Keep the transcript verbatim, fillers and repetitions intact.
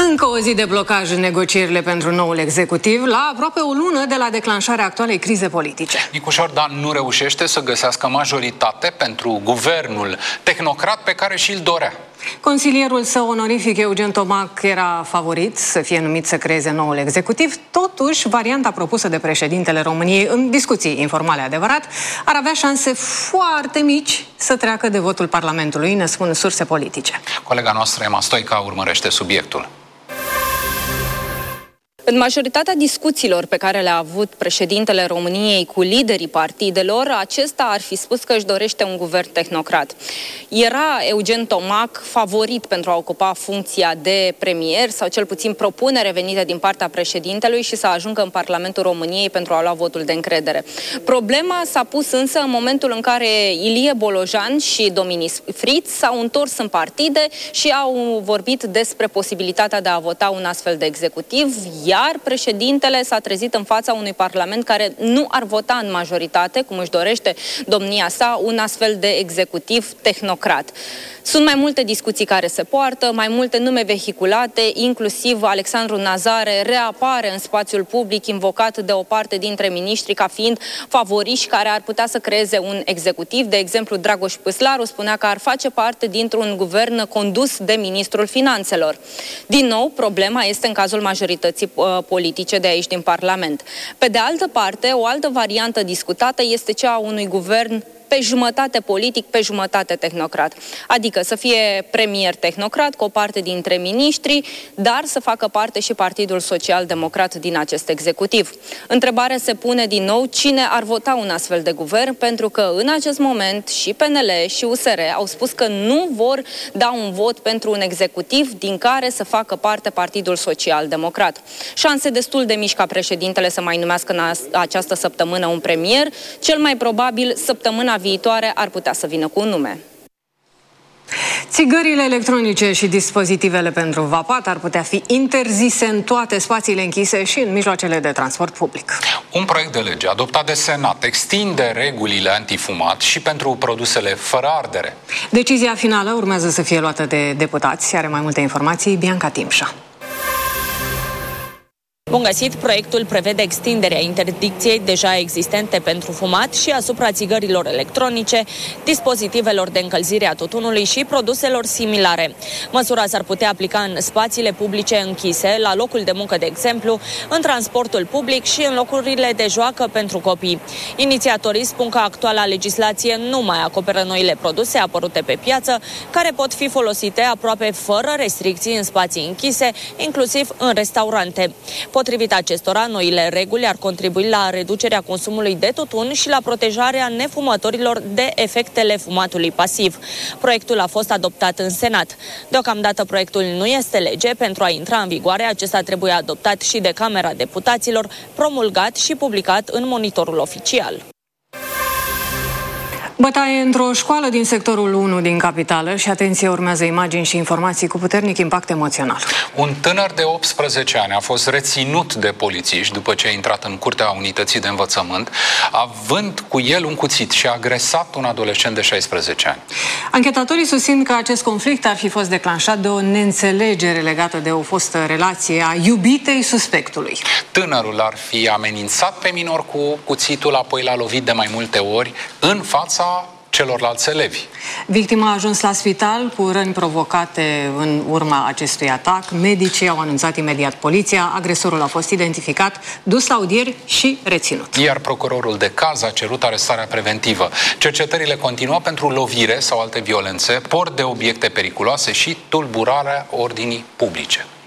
Încă o zi de blocaj în negocierile pentru noul executiv, la aproape o lună de la declanșarea actualei crize politice. Nicușor Dan nu reușește să găsească majoritate pentru guvernul tehnocrat pe care și-l dorea. Consilierul său onorific, Eugen Tomac, era favorit să fie numit să creeze noul executiv. Totuși, varianta propusă de președintele României, în discuții informale adevărat, ar avea șanse foarte mici să treacă de votul Parlamentului, ne spun surse politice. Colega noastră, Emma Stoica, urmărește subiectul. În majoritatea discuțiilor pe care le-a avut președintele României cu liderii partidelor, acesta ar fi spus că își dorește un guvern tehnocrat. Era Eugen Tomac favorit pentru a ocupa funcția de premier, sau cel puțin propunere venită din partea președintelui și să ajungă în Parlamentul României pentru a lua votul de încredere. Problema s-a pus însă în momentul în care Ilie Bolojan și Dominis Friț s-au întors în partide și au vorbit despre posibilitatea de a vota un astfel de executiv, iar președintele s-a trezit în fața unui parlament care nu ar vota în majoritate, cum își dorește domnia sa, un astfel de executiv tehnocrat. Sunt mai multe discuții care se poartă, mai multe nume vehiculate, inclusiv Alexandru Nazare reapare în spațiul public, invocat de o parte dintre miniștri ca fiind favoriși care ar putea să creeze un executiv. De exemplu, Dragoș Păslaru spunea că ar face parte dintr-un guvern condus de ministrul finanțelor. Din nou, problema este în cazul majorității uh, politice de aici din Parlament. Pe de altă parte, o altă variantă discutată este cea a unui guvern pe jumătate politic, pe jumătate tehnocrat. Adică să fie premier tehnocrat cu o parte dintre miniștri, dar să facă parte și Partidul Social-Democrat din acest executiv. Întrebarea se pune din nou cine ar vota un astfel de guvern, pentru că în acest moment și P N L și U S R au spus că nu vor da un vot pentru un executiv din care să facă parte Partidul Social-Democrat. Șanse destul de mici ca președintele să mai numească în această săptămână un premier, cel mai probabil săptămâna viitoare ar putea să vină cu un nume. Țigările electronice și dispozitivele pentru vapat ar putea fi interzise în toate spațiile închise și în mijloacele de transport public. Un proiect de lege adoptat de Senat extinde regulile antifumat și pentru produsele fără ardere. Decizia finală urmează să fie luată de deputați. Are mai multe informații Bianca Timșa. Bun găsit, proiectul prevede extinderea interdicției deja existente pentru fumat și asupra țigărilor electronice, dispozitivelor de încălzire a tutunului și produselor similare. Măsura s-ar putea aplica în spațiile publice închise, la locul de muncă, de exemplu, în transportul public și în locurile de joacă pentru copii. Inițiatorii spun că actuala legislație nu mai acoperă noile produse apărute pe piață, care pot fi folosite aproape fără restricții în spații închise, inclusiv în restaurante. Potrivit acestora, noile reguli ar contribui la reducerea consumului de tutun și la protejarea nefumătorilor de efectele fumatului pasiv. Proiectul a fost adoptat în Senat. Deocamdată proiectul nu este lege. Pentru a intra în vigoare, acesta trebuie adoptat și de Camera Deputaților, promulgat și publicat în Monitorul Oficial. Bătaie într-o școală din sectorul unu din capitală și, atenție, urmează imagini și informații cu puternic impact emoțional. Un tânăr de optsprezece ani a fost reținut de polițiști după ce a intrat în curtea unității de învățământ, având cu el un cuțit și a agresat un adolescent de șaisprezece ani. Anchetatorii susțin că acest conflict ar fi fost declanșat de o neînțelegere legată de o fostă relație a iubitei suspectului. Tânărul ar fi amenințat pe minor cu cuțitul, apoi l-a lovit de mai multe ori în fața celorlalți elevi. Victima a ajuns la spital cu răni provocate în urma acestui atac. Medicii au anunțat imediat poliția. Agresorul a fost identificat, dus la audieri și reținut. Iar procurorul de caz a cerut arestarea preventivă. Cercetările continuă pentru lovire sau alte violențe, port de obiecte periculoase și tulburarea ordinii publice.